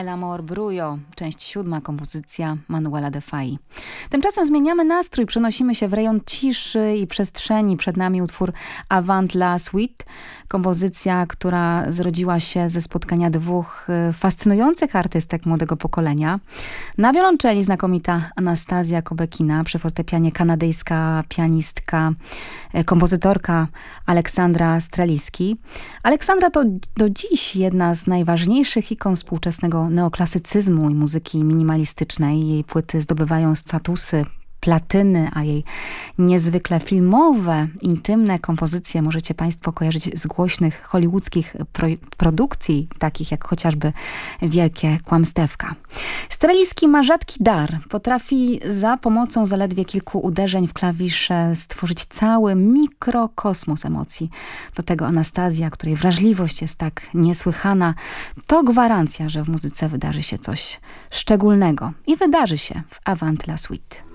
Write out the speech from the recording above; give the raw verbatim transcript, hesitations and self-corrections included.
El Amor Brujo, część siódma, kompozycja Manuela de Fai. Tymczasem zmieniamy nastrój, przenosimy się w rejon ciszy i przestrzeni. Przed nami utwór Avant la Suite, kompozycja, która zrodziła się ze spotkania dwóch fascynujących artystek młodego pokolenia. Na wiolonczeli znakomita Anastazja Kobekina, przy fortepianie kanadyjska pianistka, kompozytorka Aleksandra Streliski. Aleksandra to do dziś jedna z najważniejszych ikon współczesnego neoklasycyzmu i muzyki minimalistycznej. Jej płyty zdobywają statusy platyny, a jej niezwykle filmowe, intymne kompozycje możecie Państwo kojarzyć z głośnych hollywoodzkich pro produkcji, takich jak chociażby Wielkie Kłamstewka. Streliski ma rzadki dar. Potrafi za pomocą zaledwie kilku uderzeń w klawisze stworzyć cały mikrokosmos emocji. Do tego Anastazja, której wrażliwość jest tak niesłychana, to gwarancja, że w muzyce wydarzy się coś szczególnego. I wydarzy się w Avant la Suite.